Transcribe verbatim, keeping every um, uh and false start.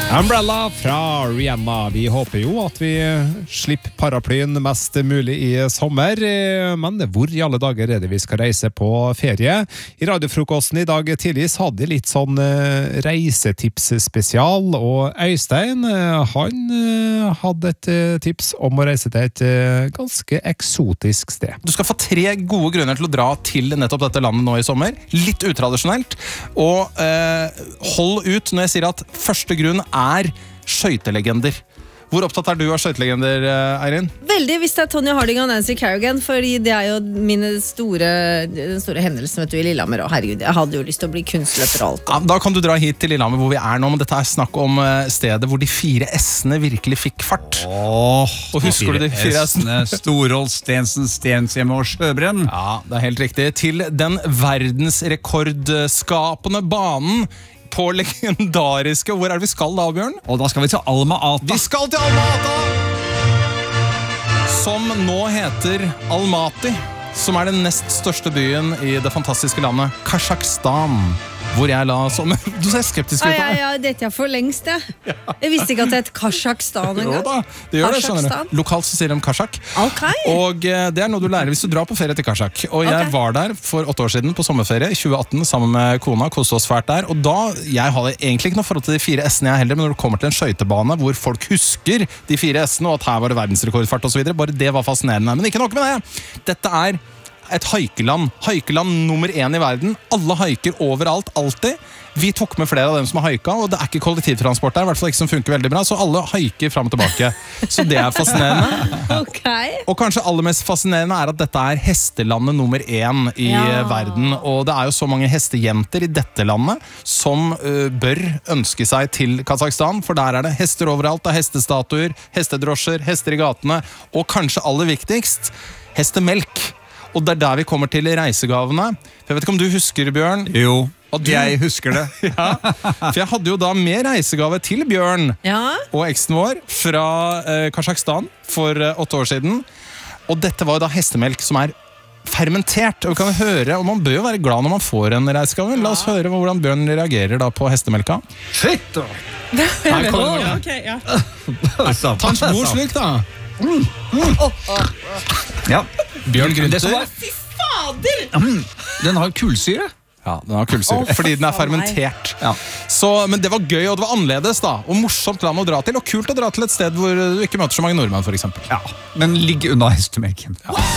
Umbrella fra Rihanna. Vi håper jo at vi slipper paraplyen mest mulig i sommer, men hvor i alle dager er det vi skal reise på ferie? I radiofrokosten i dag tidlig så hadde jeg litt sånn reisetips-spesial, og Øystein, han hadde et tips om å reise til et ganske eksotisk sted. Du skal få tre gode grunner til å dra til nettopp dette landet nå i sommer. Litt utradisjonelt, og eh, hold ut når jeg sier at første grunn er skøytelegender. Hvor opptatt er du av skøytelegender, Eirin? Veldig, hvis det er Tonya Harding og Nancy Kerrigan, fordi det er jo mine store, den store hendelsen vet du, i Lillehammer. Og herregud, jeg hadde jo lyst til å bli kunstløper og alt. Ja, da kan du dra hit til Lillehammer hvor vi er nå, men dette er snakk om stedet hvor de fire S-ene virkelig fikk fart. Åh, og husker du de fire S-ene? Storholt, Stensen, Stensheim og Sjøbrenn. Ja, det er helt riktig. Til den verdensrekordskapende banen på legendariske. Hvor er det vi skal da, Bjørn? Og da skal vi til Alma Ata. Vi skal til Alma Ata! Som nå heter Almaty, som er den nest største byen i det fantastiske landet Kazakhstan, hvor jeg la sommer. Du ser skeptisk ut. Ja, ja, ja, dette er for lengst, jeg. Ja. Jeg visste ikke at det het Kazakhstan en gang. Jo da, det gjør det, skjønner du. Lokalt så sier de Kazakh. Okay. Og det er noe du lærer hvis du drar på ferie til Kazakh. Og jeg okay. var der for åtte år siden på sommerferie i tjue atten sammen med kona, koste oss fælt der. Og da, jeg hadde egentlig ikke noe forhold til de fire S-ene jeg heller, men når det kommer til en skøytebane hvor folk husker de fire S-ene, og at her var det verdensrekordfart og så videre, bare det var fascinerende. Men ikke nok med det. Dette er et haikeland. Haikeland nummer én i verden. Alle haiker overalt, alltid. Vi tok med flere av dem som har haika, og det er ikke kollektivtransport der, i hvert fall ikke som funker veldig bra, så alle haiker frem og tilbake. Så det er fascinerende. Okay. Og kanskje aller mest fascinerende er at dette er hestelandet nummer én i ja. verden, og det er jo så mange hestejenter i dette landet som uh, bør ønske seg til Kazakhstan, for der er det hester overalt, det er hestestatuer, hestedrosjer, hester i gatene, og kanskje aller viktigst, hestemelk. Og det er der vi kommer til reisegavene. Jeg vet ikke om du husker, Bjørn? Jo, du... jeg husker det. Ja, for jeg hadde jo da med reisegave til Bjørn ja. og eksen vår fra eh, Kazakhstan for eh, åtte år siden. Og dette var jo da hestemelk som er fermentert. Og vi kan høre, og man bør jo være glad når man får en reisegave. La oss høre hvordan Bjørn reagerer da på hestemelka. Shit da! Her kommer det. Okay, ja. Ta en stor sluk da. Mm. Mm. Ja. Bjørn Grünter. Fy fader! Mm. Den har kulsyre. Ja, den har kulsyre, oh, fordi den er fermentert. Ja. Så, men det var gøy, og det var annerledes da. Og morsomt land å dra til, og kult å dra til et sted hvor du ikke møter så mange nordmenn, for eksempel. Ja, men ligg unna hestemelken. Ja.